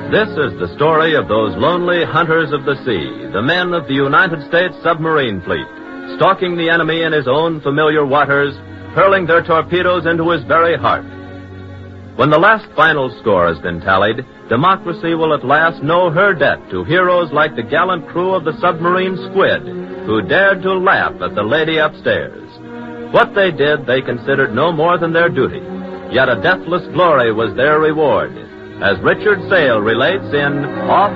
This is the story of those lonely hunters of the sea, the men of the United States submarine fleet, stalking the enemy in his own familiar waters, hurling their torpedoes into his very heart. When the last final score has been tallied, democracy will at last know her debt to heroes like the gallant crew of the submarine Squid, who dared to laugh at the lady upstairs. What they did they considered no more than their duty, yet a deathless glory was their reward, as Richard Sale relates in Off